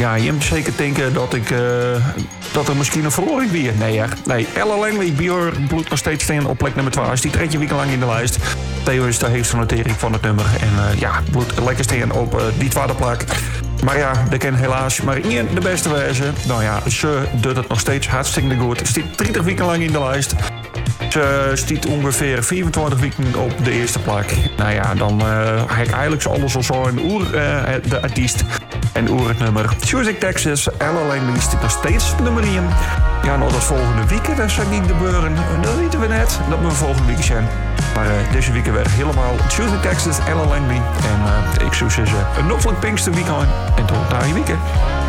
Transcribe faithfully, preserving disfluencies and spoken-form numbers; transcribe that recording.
Ja, je moet zeker denken dat ik uh, dat er misschien een verloring weer. Nee, echt. Nee, Ella Langley, Björn bloedt nog steeds staan op plek nummer twaalf. Is die tredje week lang in de lijst. Theo is de heetste notering van het nummer. En uh, ja, bloedt lekker staan op uh, die tweede plek. Maar ja, dat kan helaas maar niet de beste wezen. Nou ja, ze doet het nog steeds hartstikke goed. Ze staat dertig weken lang in de lijst. Ze stiet ongeveer vierentwintig weken op de eerste plek. Nou ja, dan uh, heb ik eigenlijk alles al zo in oer uh, de artiest en oer het nummer. Choosing Texas, Ella Langley stiet nog steeds nummer één. Ja, nou dat volgende week, dat zou niet gebeuren. Dat weten we net, dat we volgende week zijn. Maar uh, deze week weer helemaal Choosing Texas, Ella Langley. En uh, ik zou zeggen, een nog een Pinkster weekend en tot na je weekend.